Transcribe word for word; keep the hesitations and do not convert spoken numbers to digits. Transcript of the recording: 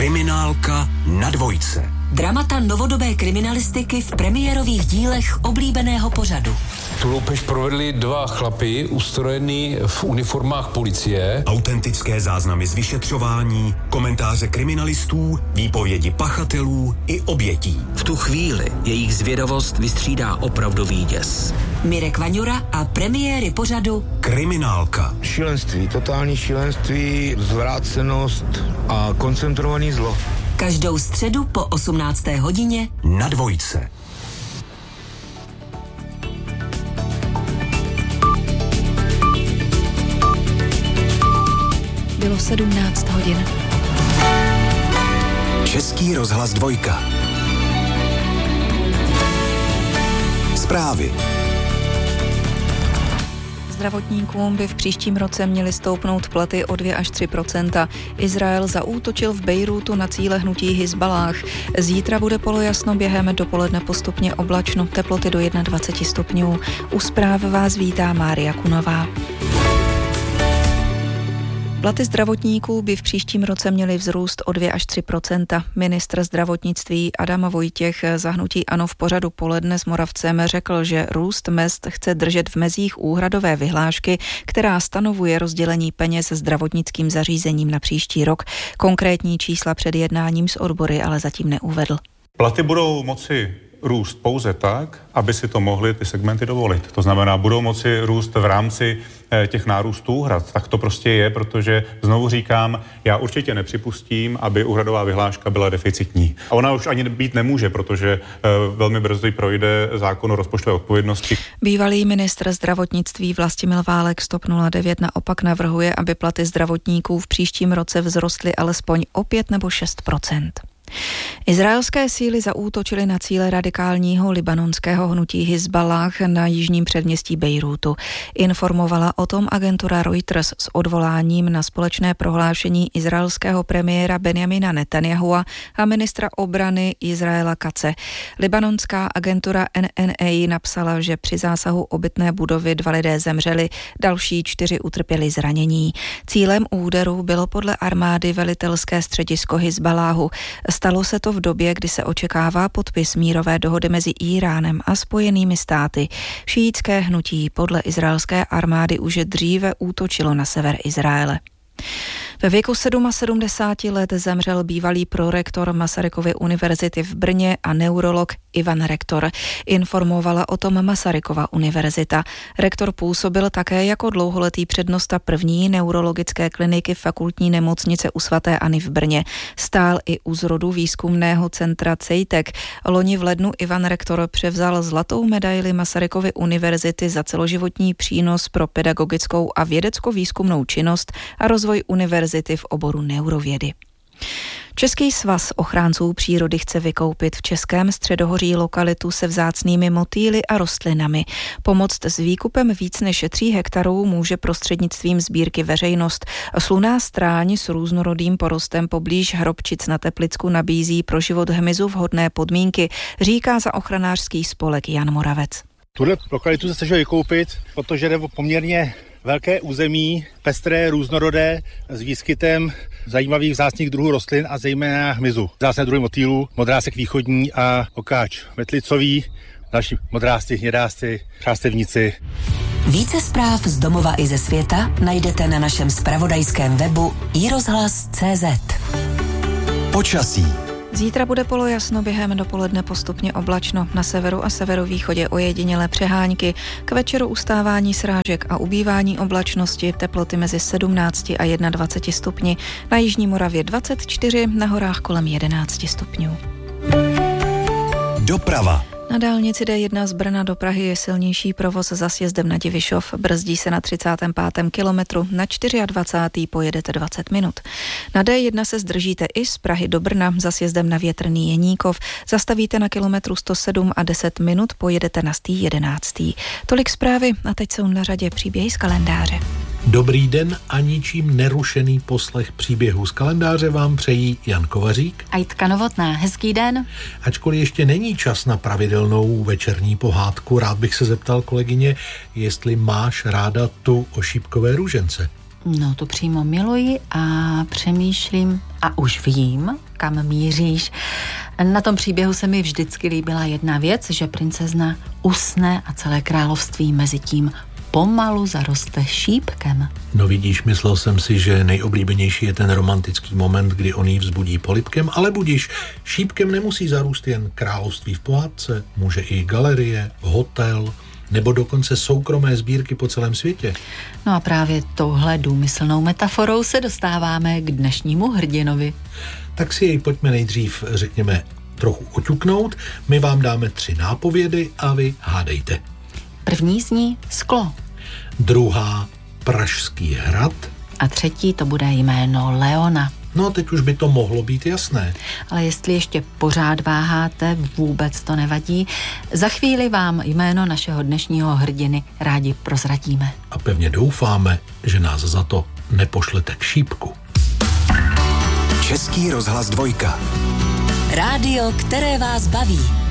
Kriminálka na dvojce. Dramata novodobé kriminalistiky v premiérových dílech oblíbeného pořadu. Tu loupež provedli dva chlapy ustrojený v uniformách policie. Autentické záznamy z vyšetřování, komentáře kriminalistů, výpovědi pachatelů i obětí. V tu chvíli jejich zvědavost vystřídá opravdový děs. Mirek Vaňura a premiéry pořadu Kriminálka. Šílenství, totální šílenství, zvrácenost a koncentrovaný zlo. Každou středu po osmnácté hodině na dvojce. Bylo sedmnáct hodin. Český rozhlas dvojka. Zprávy. Zdravotníkům by v příštím roce měly stoupnout platy o dva až tři procenta. Izrael zaútočil v Bejrútu na cíle hnutí Hizbalách. Zítra bude polojasno, během dopoledne postupně oblačno, teploty do dvacet jedna stupňů. U zpráv vás vítá Mária Kunová. Platy zdravotníků by v příštím roce měly vzrůst o dva až tři procenta. Ministr zdravotnictví Adam Vojtěch za hnutí ANO v pořadu Poledne s Moravcem řekl, že růst mezd chce držet v mezích úhradové vyhlášky, která stanovuje rozdělení peněz zdravotnickým zařízením na příští rok. Konkrétní čísla před jednáním s odbory ale zatím neuvedl. Platy budou moci růst pouze tak, aby si to mohly ty segmenty dovolit. To znamená, budou moci růst v rámci těch nárůstů úhrad. Tak to prostě je, protože znovu říkám, já určitě nepřipustím, aby úhradová vyhláška byla deficitní. A ona už ani být nemůže, protože velmi brzy projde zákon o rozpočtové odpovědnosti. Bývalý ministr zdravotnictví Vlastimil Válek z TOP nula devět naopak navrhuje, aby platy zdravotníků v příštím roce vzrostly alespoň o pět nebo šest procent. Izraelské síly zaútočily na cíle radikálního libanonského hnutí Hizbalách na jižním předměstí Bejrútu. Informovala o tom agentura Reuters s odvoláním na společné prohlášení izraelského premiéra Benjamina Netanyahua a ministra obrany Izraela Katze. Libanonská agentura N N A napsala, že při zásahu obytné budovy dva lidé zemřeli, další čtyři utrpěli zranění. Cílem úderu bylo podle armády velitelské středisko Hizbaláhu. Stalo se to v době, kdy se očekává podpis mírové dohody mezi Íránem a Spojenými státy. Šíitské hnutí podle izraelské armády už dříve útočilo na sever Izraele. Ve věku sedmdesáti sedmi let zemřel bývalý prorektor Masarykovy univerzity v Brně a neurolog Ivan Rektor. Informovala o tom Masarykova univerzita. Rektor působil také jako dlouholetý přednosta první neurologické kliniky fakultní nemocnice u svaté Anny v Brně. Stál i u zrodu výzkumného centra CEJTEC. Loni v lednu Ivan Rektor převzal zlatou medaili Masarykovy univerzity za celoživotní přínos pro pedagogickou a vědecko-výzkumnou činnost a rozvoj univerzity v oboru neurovědy. Český svaz ochránců přírody chce vykoupit v Českém středohoří lokalitu se vzácnými motýly a rostlinami. Pomoct s výkupem víc než tří hektarů může prostřednictvím sbírky veřejnost. Slunná stráň s různorodým porostem poblíž Hrobčic na Teplicku nabízí pro život hmyzu vhodné podmínky, říká za ochranářský spolek Jan Moravec. Tuhle lokalitu se snažil vykoupit, protože jde o poměrně velké území, pestré, různorodé, s výskytem zajímavých vzácných druhů rostlin a zejména hmyzu. Vzácné druhy motýlů, modrásek východní a okáč metlicový, další modrásty, hnědásty, chrástevníci. Více zpráv z domova i ze světa najdete na našem zpravodajském webu i rozhlas tečka cé zet. Počasí. Zítra bude polojasno, během dopoledne postupně oblačno, na severu a severovýchodě ojedinělé přehánky, k večeru ustávání srážek a ubývání oblačnosti, teploty mezi sedmnácti a dvaceti jedna stupni, na jižní Moravě dvacet čtyři, na horách kolem jedenácti stupňů. Doprava. Na dálnici D jedna z Brna do Prahy je silnější provoz za sjezdem na Divišov. Brzdí se na třicátém pátém kilometru, na dvacátém čtvrtém pojedete dvacet minut. Na D jedna se zdržíte i z Prahy do Brna za sjezdem na Větrný Jeníkov. Zastavíte na kilometru sto sedm a deset minut, pojedete na sto jedenáct. Tolik zprávy a teď jsou na řadě příběhy z kalendáře. Dobrý den a ničím nerušený poslech příběhů z kalendáře vám přejí Jan Kovařík a Jitka Novotná. Hezký den. Ačkoliv ještě není čas na pravidelnou večerní pohádku, rád bych se zeptal kolegyně, jestli máš ráda tu o šípkové růžence. No, to přímo miluji a přemýšlím, A už vím, kam míříš. Na tom příběhu se mi vždycky líbila jedna věc, že princezna usne a celé království mezi tím pomalu zaroste šípkem. No vidíš, myslel jsem si, že nejoblíbenější je ten romantický moment, kdy on jí vzbudí polibkem, ale budíš, šípkem nemusí zarůst jen království v pohádce, může i galerie, hotel, nebo dokonce soukromé sbírky po celém světě. No a právě touhle důmyslnou metaforou se dostáváme k dnešnímu hrdinovi. Tak si jej pojďme nejdřív, řekněme, trochu oťuknout. My vám dáme tři nápovědy a vy hádejte. První zní sklo. Druhá Pražský hrad. A třetí to bude jméno Leona. No, teď už by to mohlo být jasné. Ale jestli ještě pořád váháte, vůbec to nevadí. Za chvíli vám jméno našeho dnešního hrdiny rádi prozradíme. A pevně doufáme, že nás za to nepošlete k šípku. Český rozhlas dvojka. Rádio, které vás baví.